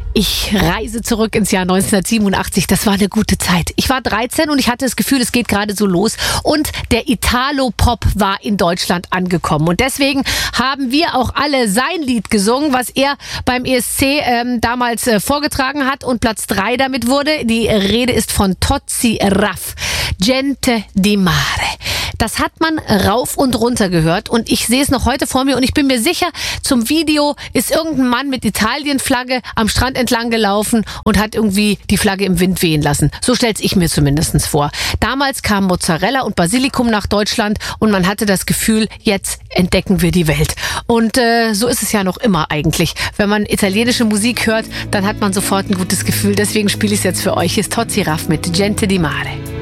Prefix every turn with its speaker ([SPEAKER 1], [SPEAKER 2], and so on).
[SPEAKER 1] Ich reise zurück ins Jahr 1987. Das war eine gute Zeit. Ich war 13 und ich hatte das Gefühl, es geht gerade so los. Und der Italo-Pop war in Deutschland angekommen. Und deswegen haben wir auch alle sein Lied gesungen, was er beim ESC damals vorgetragen hat und Platz 3 damit wurde. Die Rede ist von Tozzi Raff. Gente di Mare. Das hat man rauf und runter gehört und ich sehe es noch heute vor mir und ich bin mir sicher, zum Video ist irgendein Mann mit Italienflagge am Strand entlang gelaufen und hat irgendwie die Flagge im Wind wehen lassen. So stell's ich mir zumindest vor. Damals kamen Mozzarella und Basilikum nach Deutschland und man hatte das Gefühl, jetzt entdecken wir die Welt. Und so ist es ja noch immer eigentlich. Wenn man italienische Musik hört, dann hat man sofort ein gutes Gefühl. Deswegen spiele ich es jetzt für euch. Hier ist Tozzi Raff mit Gente di Mare.